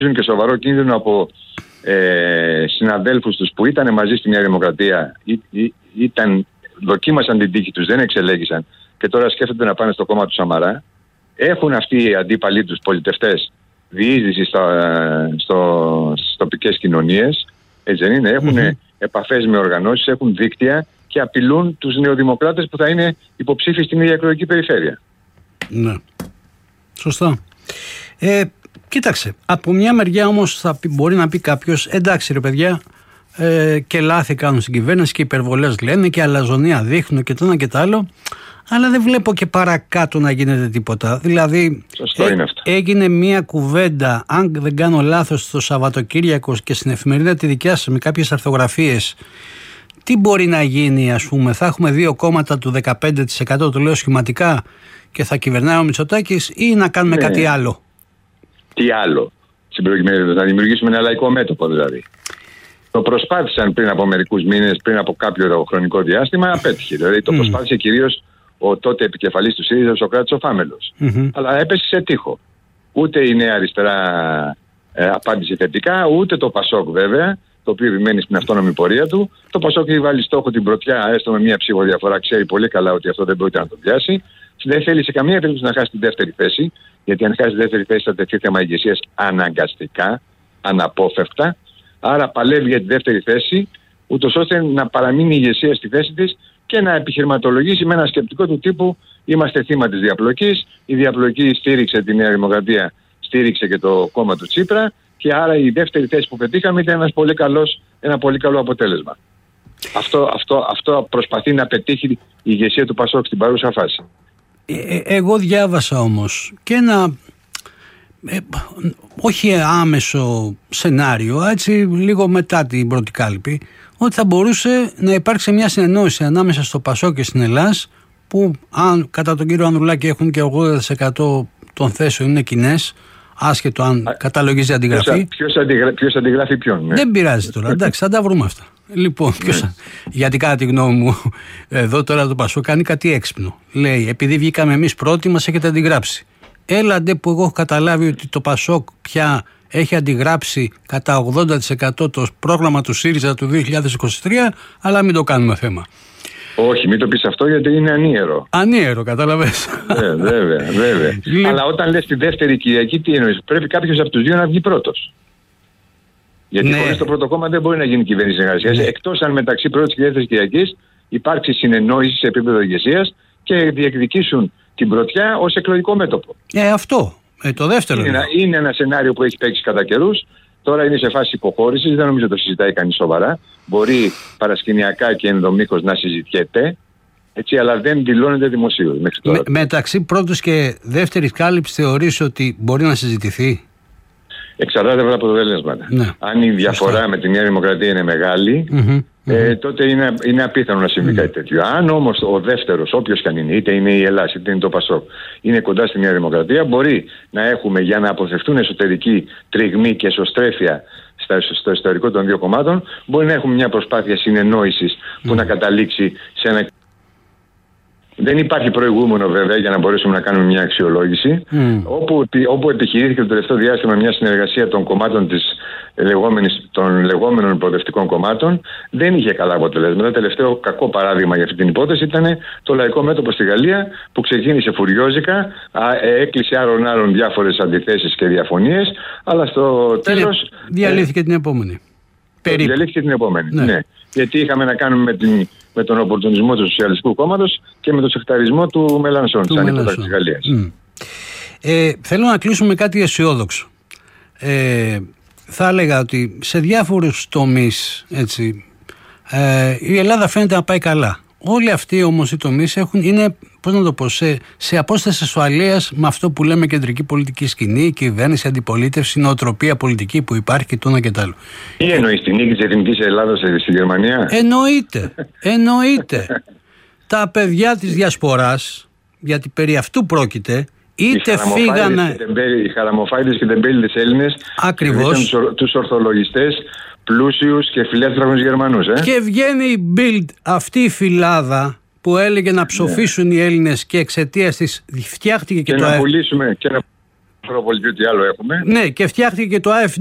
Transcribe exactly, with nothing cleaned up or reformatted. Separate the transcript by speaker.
Speaker 1: και σοβαρό κίνδυνο από ε, συναδέλφους τους που ήταν μαζί στη Νέα Δημοκρατία, ή, ή, ήταν, δοκίμασαν την τύχη τους, δεν εξελέγησαν και τώρα σκέφτονται να πάνε στο κόμμα του Σαμαρά. Έχουν αυτοί οι αντίπαλοι τους πολιτευτές διείσδυση στο, στις τοπικές κοινωνίες, έτσι δεν είναι, έχουν mm-hmm. επαφές με οργανώσεις, έχουν δίκτυα και απειλούν τους νεοδημοκράτες που θα είναι υποψήφιοι στην ίδια εκλογική περιφέρεια.
Speaker 2: Ναι, σωστά. Ε, κοίταξε, από μια μεριά όμως θα πει, μπορεί να πει κάποιος, εντάξει ρε παιδιά, ε, και λάθη κάνουν στην κυβέρνηση και υπερβολές λένε και αλαζονία δείχνουν και το ένα και το άλλο, αλλά δεν βλέπω και παρακάτω να γίνεται τίποτα. Δηλαδή
Speaker 1: ε,
Speaker 2: έγινε μια κουβέντα, αν δεν κάνω λάθος, το Σαββατοκύριακο και στην εφημερίδα τη δικιά σας με κάποιες αρθογραφίες. Τι μπορεί να γίνει, ας πούμε, θα έχουμε δύο κόμματα του δεκαπέντε τοις εκατό, το λέω σχηματικά, και θα κυβερνάει ο Μητσοτάκης, ή να κάνουμε ναι. κάτι άλλο?
Speaker 1: Τι άλλο? Στην προκειμένη, θα δημιουργήσουμε ένα λαϊκό μέτωπο δηλαδή. Το προσπάθησαν πριν από μερικούς μήνες, πριν από κάποιο χρονικό διάστημα, απέτυχε. Δηλαδή το mm. προσπάθησε κυρίως ο τότε επικεφαλής του ΣΥΡΙΖΑ, ο Σωκράτης ο Φάμελος. Mm-hmm. Αλλά έπεσε σε τείχο. Ούτε η Νέα Αριστερά ε, απάντησε θετικά, ούτε το ΠΑΣΟΚ βέβαια, το οποίο επιμένει στην αυτόνομη πορεία του. Το ΠΑΣΟΚ έχει βάλει στόχο την πρωτιά, έστω με μία ψηφοδιαφορά, ξέρει πολύ καλά ότι αυτό δεν πρόκειται να το πιάσει. Δεν θέλει σε καμία περίπτωση να χάσει την δεύτερη θέση, γιατί αν χάσει τη δεύτερη θέση θα τεθεί θέμα ηγεσίας αναγκαστικά, αναπόφευκτα. Άρα παλεύει για τη δεύτερη θέση, ούτως ώστε να παραμείνει η ηγεσία στη θέση της και να επιχειρηματολογήσει με ένα σκεπτικό του τύπου: είμαστε θύμα της διαπλοκής. Η διαπλοκή στήριξε τη Νέα Δημοκρατία, στήριξε και το κόμμα του Τσίπρα, και άρα η δεύτερη θέση που πετύχαμε ήταν ένας πολύ καλός, ένα πολύ καλό αποτέλεσμα. Αυτό, αυτό, αυτό προσπαθεί να πετύχει η ηγεσία του ΠΑΣΟΚ στην παρούσα φάση.
Speaker 2: Ε, εγώ διάβασα όμως και ένα ε, όχι άμεσο σενάριο, έτσι λίγο μετά την πρώτη κάλπη, ότι θα μπορούσε να υπάρξει μια συνεννόηση ανάμεσα στο ΠΑΣΟΚ και στην Ελλάς, που αν κατά τον κύριο Ανδρουλάκη έχουν και ογδόντα τοις εκατό των θέσεων είναι κοινές, άσχετο αν Α, καταλογίζει αντιγραφή.
Speaker 1: Ποιος αντιγρα, αντιγράφει ποιον? Ναι.
Speaker 2: Δεν πειράζει τώρα, εντάξει, θα τα βρούμε αυτά. Λοιπόν, ποιος, γιατί κατά τη γνώμη μου, εδώ τώρα το ΠΑΣΟΚ κάνει κάτι έξυπνο. Λέει, επειδή βγήκαμε εμείς πρώτοι, μας έχετε αντιγράψει. Έλαντε που εγώ έχω καταλάβει ότι το ΠΑΣΟΚ πια έχει αντιγράψει κατά ογδόντα τοις εκατό το πρόγραμμα του ΣΥΡΙΖΑ του δύο χιλιάδες είκοσι τρία, αλλά μην το κάνουμε θέμα.
Speaker 1: Όχι, μην το πεις αυτό, γιατί είναι ανίερο.
Speaker 2: Ανίερο, καταλαβαίνεις.
Speaker 1: Ε, βέβαια, βέβαια. Αλλά όταν λες τη δεύτερη Κυριακή, τι εννοείς? Πρέπει κάποιος από τους δύο να βγει πρώτος. Γιατί ναι. χωρίς το πρώτο κόμμα δεν μπορεί να γίνει κυβέρνηση συνεργασίας. Ναι. Εκτός αν μεταξύ πρώτης και δεύτερης Κυριακής υπάρξει συνεννόηση σε επίπεδο ηγεσίας και διεκδικήσουν την πρωτιά ως εκλογικό μέτωπο.
Speaker 2: Ε, αυτό. Ε, το δεύτερο.
Speaker 1: Είναι ένα, είναι ένα σενάριο που έχει παίξει κατά καιρούς. Τώρα είναι σε φάση υποχώρησης, δεν νομίζω το συζητάει κανείς σοβαρά. Μπορεί παρασκηνιακά και ενδομήχως να συζητιέται, έτσι, αλλά δεν δηλώνεται δημοσίως μέχρι τώρα.
Speaker 2: Με, μεταξύ πρώτης και δεύτερης κάλυψης θεωρείς ότι μπορεί να συζητηθεί?
Speaker 1: Εξαρτάται από τα αποτελέσματα.
Speaker 2: Ναι.
Speaker 1: Αν η διαφορά Σωστά. με τη Νέα Δημοκρατία είναι μεγάλη, mm-hmm. Ε, mm-hmm. τότε είναι, είναι απίθανο να συμβεί mm-hmm. κάτι τέτοιο. Αν όμως ο δεύτερος, όποιος και αν είναι, είτε είναι η Ελλάδα είτε είναι το ΠΑΣΟΚ, είναι κοντά στη Νέα Δημοκρατία, μπορεί να έχουμε, για να αποφευθούν εσωτερική τριγμή και εσωστρέφεια στο ιστορικό των δύο κομμάτων, μπορεί να έχουμε μια προσπάθεια συνεννόησης που mm-hmm. να καταλήξει σε ένα. Δεν υπάρχει προηγούμενο βέβαια για να μπορέσουμε να κάνουμε μια αξιολόγηση. Mm. Όπου, όπου επιχειρήθηκε το τελευταίο διάστημα μια συνεργασία των κομμάτων της λεγόμενης, των λεγόμενων προοδευτικών κομμάτων, δεν είχε καλά αποτελέσματα. Το τελευταίο κακό παράδειγμα για αυτή την υπόθεση ήταν το Λαϊκό Μέτωπο στη Γαλλία, που ξεκίνησε φουριόζικα, έκλεισε άρον-άρον διάφορες αντιθέσεις και διαφωνίες, αλλά στο τέλος.
Speaker 2: Διαλύθηκε ε, την επόμενη.
Speaker 1: Περίπου. Διαλύθηκε την επόμενη. Ναι. ναι. Γιατί είχαμε να κάνουμε με, την, με τον οπορτουνισμό του Σοσιαλιστικού Κόμματος και με τον σεκταρισμό του Μελανσόν, της Αντιπροσωπείας της Γαλλίας. Mm.
Speaker 2: Ε, θέλω να κλείσουμε με κάτι αισιόδοξο. Ε, θα έλεγα ότι σε διάφορους τομείς, έτσι, ε, η Ελλάδα φαίνεται να πάει καλά. Όλοι αυτοί όμως οι τομείς έχουν, είναι, πώς να το πω, σε, σε απόσταση ασφαλείας με αυτό που λέμε κεντρική πολιτική σκηνή, κυβέρνηση, αντιπολίτευση, νοοτροπία πολιτική που υπάρχει και το ένα και το άλλο.
Speaker 1: Τι εννοείς, την νίκη της Εθνικής Ελλάδας στη Γερμανία?
Speaker 2: Εννοείται, εννοείται. Τα παιδιά της διασποράς, γιατί περί αυτού πρόκειται, είτε φύγανε.
Speaker 1: Οι χαραμοφάιδες και τεμπέληδες Έλληνες,
Speaker 2: ακριβώς,
Speaker 1: τους ορθολογιστές, πλούσιους και φιλεύθερους Γερμανούς. Ε?
Speaker 2: Και βγαίνει η Bild, αυτή η φυλάδα που έλεγε να ψοφήσουν yeah. οι Έλληνες και εξαιτίας της φτιάχτηκε και,
Speaker 1: και
Speaker 2: το
Speaker 1: να πουλήσουμε, και να... Ακρόπολη και ό,τι άλλο έχουμε.
Speaker 2: Ναι, και φτιάχτηκε και το